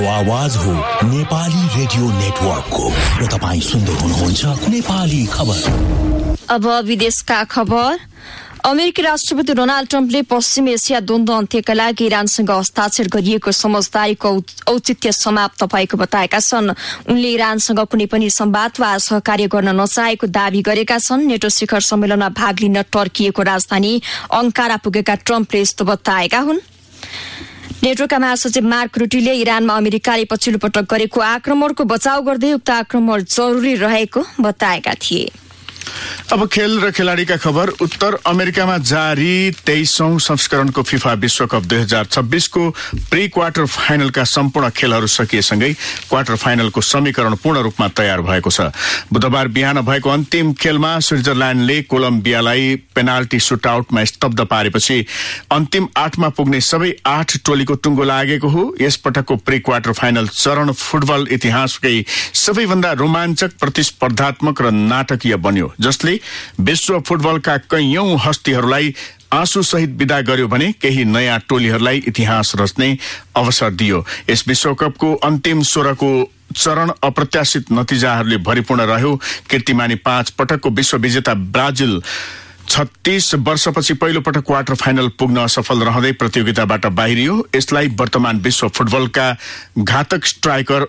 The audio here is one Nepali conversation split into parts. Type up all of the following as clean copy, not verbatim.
आवाज हो नेपाली रेडियो नेटवर्कको र तपाईं सुन्दै हुनुहुन्छ नेपाली खबर। अब विदेशका खबर। अमेरिकी राष्ट्रपति डोनाल्ड ट्रम्पले पश्चिम एसिया द्वन्द्व अन्त्यका लागि इरानसँग हस्ताक्षर गरिएको समझदारीको औचित्य समाप्त भएको बताएका छन्। उनले इरानसँग कुनै पनि संवाद वा सहकार्य गर्न नचाहेको दावी गरेका छन्। नेटो शिखर सम्मेलनमा भाग लिन टर्किएको राजधानी अंकारा पुगेका ट्रम्पले यस्तो बताएका हुन्। नेटोका महासचिव मार्क रुटीले इरानमा अमेरिकाले पछिल्लो पटक गरेको आक्रमणको बचाव गर्दै उक्त आक्रमण जरुरी रहेको बताएका थिए। अब खेल र खेलाडीका खबर। उत्तर अमेरिकामा जारी 23औं संस्करणको फिफा विश्वकप 2026 को प्री क्वार्टर फाइनलका सम्पूर्ण खेलहरू सकिएसँगै क्वार्टर फाइनलको समीकरण पूर्ण रूपमा तयार भएको छ। बुधबार बिहान भएको अन्तिम खेलमा स्विजरल्याण्डले कोलम्बियालाई पेनाल्टी सुटआउटमा स्तब्ध पारेपछि अन्तिम 8मा पुग्ने सबै 8 टोलीको टुङ्गो लागेको हो। यस पटकको प्री क्वार्टर फाइनल चरण फुटबल इतिहासकै सबैभन्दा रोमाञ्चक, प्रतिस्पर्धात्मक र नाटकीय बन्यो, जसले विश्व फुटबलका कैयौं हस्तीहरूलाई आँसु सहित विदा गर्यो भने केही नयाँ टोलीहरूलाई इतिहास रच्ने अवसर दियो। यस विश्वकपको अन्तिम 16 को चरण अप्रत्याशित नतिजाहरूले भरिपूर्ण रह्यो। कीर्तिमानी 5 पटकको विश्व विजेता ब्राजिल 36 वर्षपछि पहिलो पटक क्वार्टर फाइनल पुग्न असफल रहँदै प्रतियोगिताबाट बाहिरियो। यसलाई वर्तमान विश्व फुटबलका घातक स्ट्राइकर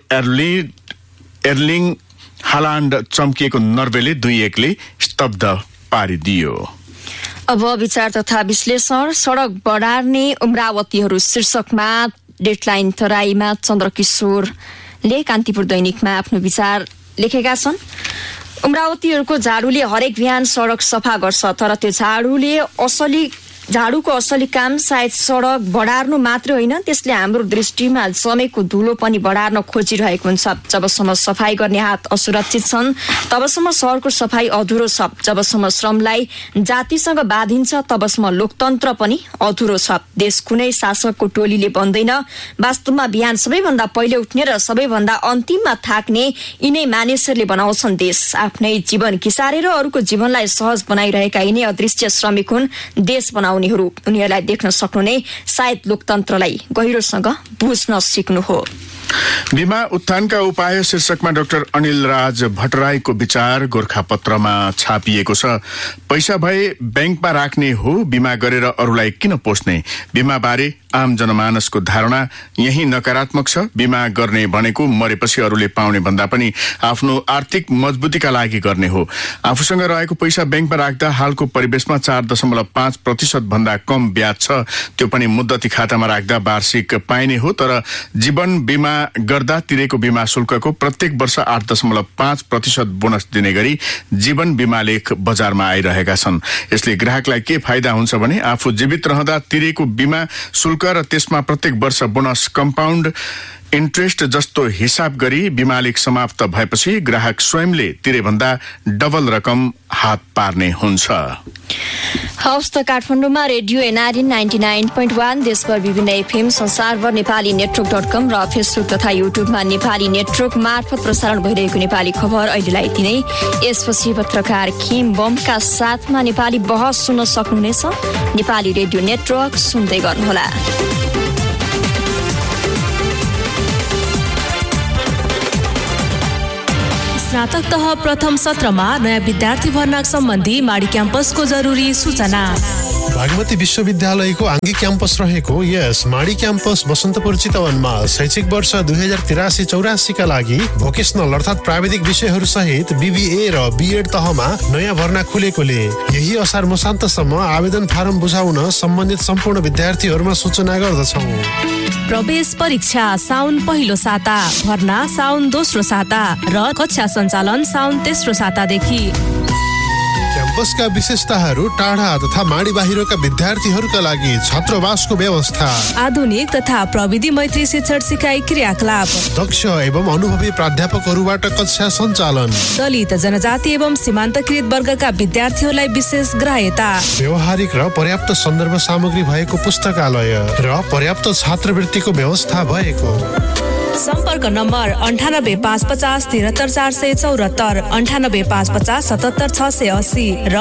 एर्लिङ हालान्ड चम्किएको नर्वेले 2-1 ले स्तब्ध पारिदियो। अब विचार तथा विश्लेषण। सड़क बढार्ने उम्रावतीहरू शीर्षकमा डेडलाइन तराईमा चन्द्रकिशोरले कान्तिपुर दैनिकमा आफ्नो विचार लेखेका छन्। उम्रावतीहरूको झाडुले हरेक बिहान सड़क सफा गर्छ, तर त्यो झाडुको असली काम सायद सड़क बढार्नु मात्र होइन, त्यसले हाम्रो दृष्टिमा जमेको धुलो पनि बढार्न खोजिरहेको हुन्छ। जबसम्म सफाई गर्ने हात असुरक्षित छन् तबसम्म शहरको सफाई अधुरो छ। जबसम्म श्रमलाई जातिसँग बाँधिन्छ तबसम्म लोकतन्त्र पनि अधुरो छ। देश कुनै शासकको टोलीले बन्दैन। वास्तवमा बिहान सबैभन्दा पहिले उठ्ने र सबैभन्दा अन्तिममा थाक्ने यिनै मानिसहरूले बनाउँछन् देश। आफ्नै जीवन घिसारेर अरूको जीवनलाई सहज बनाइरहेका यिनै अदृश्य श्रमिक हुन् देश उनीहरूलाई देख्न सक्नु नै सायद लोकतन्त्रलाई गहिरोसँग बुझ्न सिक्नु हो। बीमा उत्थानका उपाय शीर्षकमा डाक्टर अनिल राज भट्टराईको विचार गोरखापत्रमा छापिएको छ। पैसा भए बैंकमा राख्ने हो, बीमा गरेर अरूलाई किन पोस्ने? बीमा बारे आम जनमानसको धारणा यही नकारात्मक छ। बीमा गर्ने भनेको मरेपछि अरूले पाउने भन्दा पनि आफ्नो आर्थिक मजबुतीका लागि गर्ने हो। आफूसँग रहेको पैसा बैंकमा राख्दा हालको परिवेशमा 4.5% भन्दा कम ब्याज छ। त्यो पनि मुद्दती खातामा राख्दा वार्षिक पाइने हो। तर जीवन बीमा गर्दा तिरेको बीमा शुल्कको प्रत्येक वर्ष 8.5% बोनस दिने गरी जीवन बीमा लेख बजारमा आइरहेका छन्। यसले ग्राहकलाई के फाइदा हुन्छ भने आफू जीवित रहँदा तिरेको बीमा शुल्क र त्यसमा प्रत्येक वर्ष बोनस कम्पाउन्ड इन्ट्रेस्ट जस्तो हिसाब गरी बीमा लेख समाप्त भएपछि ग्राहक स्वयंले तिरेभन्दा डबल रकम हात पार्ने हुन्छ। हवस् त काठमाडौँमा रेडियो एनआरएन 99.1, देशभर विभिन्न एफएम, संसारभर नेपाली नेटवर्क.com र फेसबुक तथा युट्युबमा नेपाली नेटवर्क मार्फत प्रसारण भइरहेको नेपाली खबर अहिलेलाई यति नै। यसपछि पत्रकार खिम बमका साथमा नेपाली बहस सुन्न सक्नुहुनेछ। नेपाली रेडियो नेटवर्क सुन्दै गर्नुहोला। स्नातक तह प्रथम सत्रमा नयाँ विद्यार्थी भर्ना सम्बन्धी माडी क्याम्पसको जरुरी सूचना। बागमती विश्वविद्यालयको आङ्गी क्याम्पस रहेको यस माडी क्याम्पस बसन्तपुर चितवनमा शैक्षिक वर्ष 2083-84 का लागि भोकेसनल अर्थात् प्राविधिक विषयहरू सहित बीबीए र बीएड तहमा नयाँ भर्ना खुलेकोले यही असार मसान्तसम्म आवेदन फारम बुझाउन सम्बन्धित सम्पूर्ण विद्यार्थीहरूमा सूचना गर्दछौँ। प्रवेश परीक्षा साउन पहिलो साता, भर्ना साउन दोस्रो साता र कक्षा सञ्चालन साउन तेस्रो सातादेखि। क्याम्पसका विशेषताहरू टाढा तथा माडी बाहिरका विद्यार्थीहरूका लागि छात्रावासको व्यवस्था, आधुनिक तथा प्रविधि मैत्री शिक्षण सिकाइ क्रियाकलाप, दक्ष एवं अनुभवी प्राध्यापकहरूबाट कक्षा सञ्चालन, दलित जनजाति एवं सीमान्तकृत वर्गका विद्यार्थीहरूलाई विशेष ग्राह्यता, व्यवहारिक र पर्याप्त सन्दर्भ सामग्री भएको पुस्तकालय र पर्याप्त छात्रवृत्तिको व्यवस्था भएको। सम्पर्क नम्बर 98 550 73 474, 98 550 77 680 र